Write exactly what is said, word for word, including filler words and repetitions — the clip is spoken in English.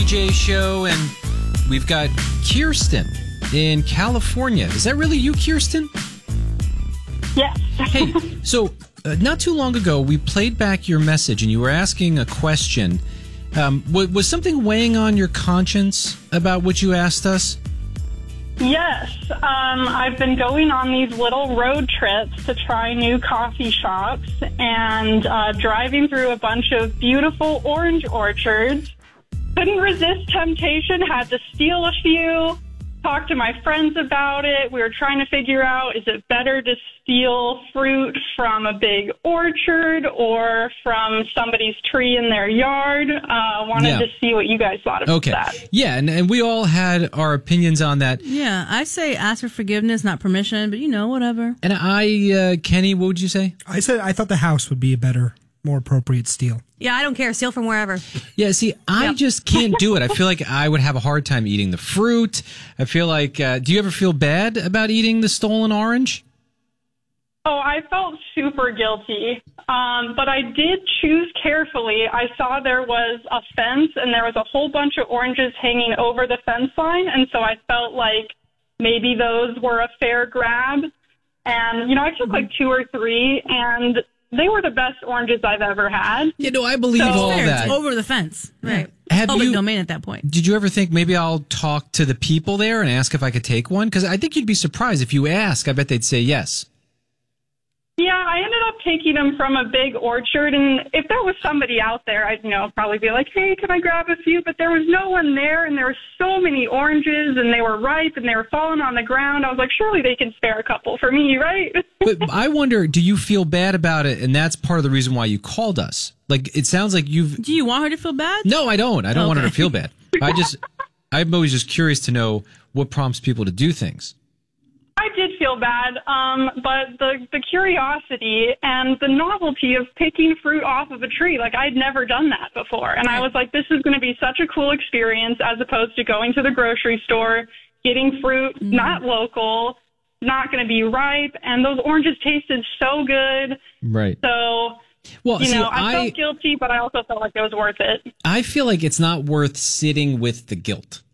J Show, and we've got Kirsten in California. Is that really you, Kirsten? Yes. Hey, so uh, not too long ago, we played back your message, and you were asking a question. Um, was, was something weighing on your conscience about what you asked us? Yes. Um, I've been going on these little road trips to try new coffee shops and uh, driving through a bunch of beautiful orange orchards. Couldn't resist temptation, had to steal a few, talk to my friends about it. We were trying to figure out, is it better to steal fruit from a big orchard or from somebody's tree in their yard? Uh, wanted Yeah. to see what you guys thought about Okay. that. Yeah, and, and we all had our opinions on that. Yeah, I say ask for forgiveness, not permission, but you know, whatever. And I, uh, Kenny, what would you say? I said I thought the house would be a better, more appropriate steal. Yeah, I don't care. Steal from wherever. Yeah, see, I Yep. just can't do it. I feel like I would have a hard time eating the fruit. I feel like, uh, do you ever feel bad about eating the stolen orange? Oh, I felt super guilty, um, but I did choose carefully. I saw there was a fence, and there was a whole bunch of oranges hanging over the fence line, and so I felt like maybe those were a fair grab. And, you know, I took like two or three, and they were the best oranges I've ever had. You know, I believe So- all Fair, that. it's over the fence. Right. Have Public you- domain at that point. Did you ever think maybe I'll talk to the people there and ask if I could take one? Because I think you'd be surprised if you ask. I bet they'd say yes. Yeah, I ended up taking them from a big orchard, and if there was somebody out there, I'd, you know, probably be like, hey, can I grab a few? But there was no one there, and there were so many oranges, and they were ripe, and they were falling on the ground. I was like, surely they can spare a couple for me, right? But I wonder, do you feel bad about it? And that's part of the reason why you called us. Like, it sounds like you've... Do you want her to feel bad? No, I don't. I don't want her Okay. to feel bad. I just... I'm always just curious to know what prompts people to do things. I did feel bad, um, but the, the curiosity and the novelty of picking fruit off of a tree, like I'd never done that before. And I was like, this is going to be such a cool experience as opposed to going to the grocery store, getting fruit, Mm-hmm. not local, not going to be ripe. And those oranges tasted so good. Right. So, Well, you see, know, I felt I, guilty, but I also felt like it was worth it. I feel like it's not worth sitting with the guilt.